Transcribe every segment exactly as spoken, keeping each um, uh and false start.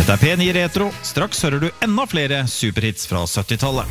Dette er P ni Retro. Straks hører du enda flere superhits fra syttitallet.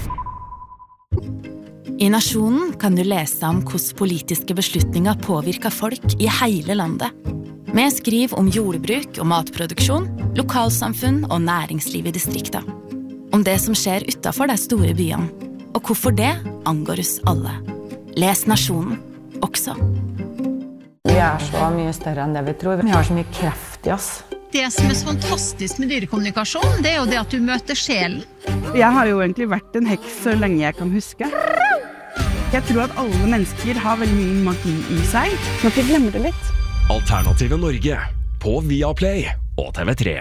I Nasjonen kan du lese om hvordan politiske beslutninger påvirker folk i hele landet. Vi skriver om jordbruk og matproduksjon, lokalsamfunn og næringsliv i distrikter. Om det som skjer utenfor de store byene, og hvorfor det angår oss alle. Les Nasjonen også. Vi er så mye større enn det vi tror. Vi har så mye kraft i oss. Det som er så fantastisk med dyrekommunikasjon, det er jo det at du møter sjelen. Jeg har jo egentlig vært en heks så lenge jeg kan huske. Jeg tror at alle mennesker har veldig mye magi i seg. Så at vi glemmer det litt. Alternative Norge på Viaplay og T V tre.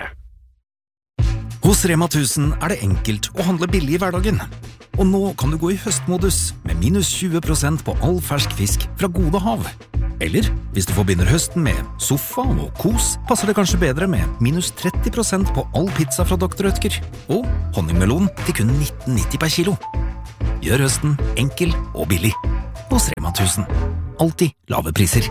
Hos Rema tusen er det enkelt å handle billig i hverdagen. Og nå kan du gå i høstmodus med minus tjue prosent på all fersk fisk fra Gode Hav. Eller, hvis du forbinder høsten med sofa og kos, passer det kanskje bedre med minus tretti prosent på all pizza fra doktor Rødtger. Og honningmelon til kun nitten nitti per kilo. Gjør høsten enkel og billig. Hos Rema tusen. Alltid lave priser.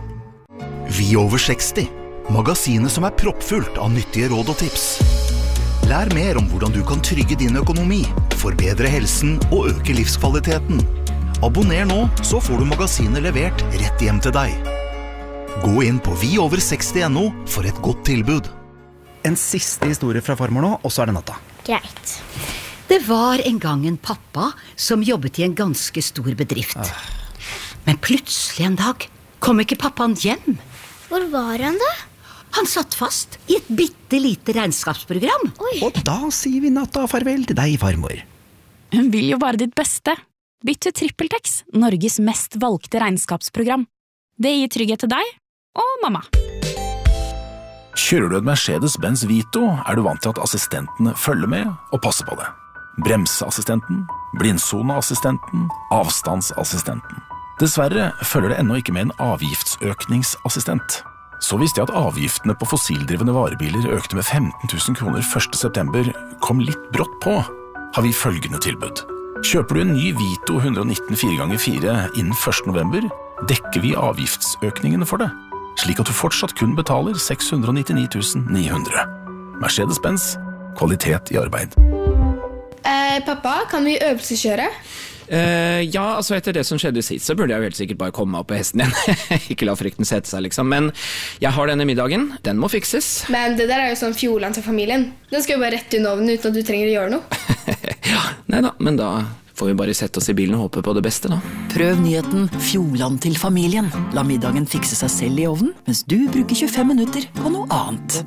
Vi over seksti. Magasinet som er proppfullt av nyttige råd og tips. Lær mer om hvordan du kan trygge din økonomi, forbedre helsen og øke livskvaliteten. Abonner nå, så får du magasinet levert rett hjem til deg. Gå inn på vi over seksti punktum no for et godt tilbud. En siste historie fra farmor nå, og så er det natta. Greit. Det var en gang en pappa som jobbet i en ganske stor bedrift. Ah. Men plutselig en dag kom ikke pappaen hjem. Hvor var han da? Han satt fast i et bittelite regnskapsprogram. Oi. Og da sier vi natta farvel til deg, farmor. Hun vil jo bare ditt beste. Bytt til TrippelTex, Norges mest valgte regnskapsprogram. Det gir trygghet til deg og mamma. Kjører du et Mercedes-Benz Vito, er du vant til at assistentene følger med og passer på det. Bremseassistenten, blindsoneassistenten, avstandsassistenten. Dessverre følger det ennå ikke med en avgiftsøkningsassistent. Så visste jeg at avgiftene på fossildrivende varebiler økte med femten tusen kroner første september, kom litt brått på, har vi følgende tilbud. Kjøper du en ny Vito one nineteen fire ganger fire innen første november, dekker vi avgiftsøkningene for det, slik at du fortsatt kun betaler seks hundre nittini tusen ni hundre. Mercedes-Benz, kvalitet i arbeid. Eh, pappa, kan vi øvelseskjøre? Uh, ja, altså etter det som skjedde sist, så burde jeg jo helt sikkert bare komme meg opp på hesten igjen. Ikke la frykten sette seg, liksom. Men jeg har denne middagen, den må fikses. Men det der er jo sånn Fjordland til familien. Den skal jo bare rett under ovnen uten at du trenger å gjøre noe. Ja, neida, men da får vi bare sette oss i bilen og håpe på det beste, da. Prøv nyheten Fjordland til familien. La middagen fikse seg selv i ovnen, mens du bruker tjuefem minutter på noe annet.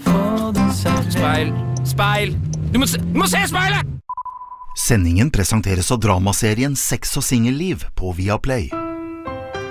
Speil, speil! Du må se, du må se speilet! Sendingen presenteres av dramaserien Sex og singelliv på Viaplay.